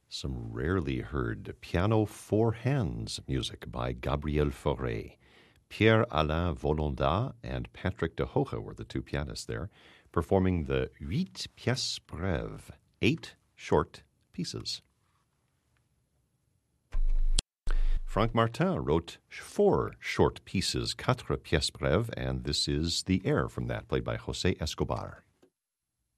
Some rarely heard piano four hands music by Gabriel Fauré. Pierre-Alain Volondat and Patrick de Hoge were the two pianists there, performing the 8 pièces brèves, 8 short pieces. Franck Martin wrote 4 short pieces, 4 pièces brèves, and this is the air from that, played by José Escobar.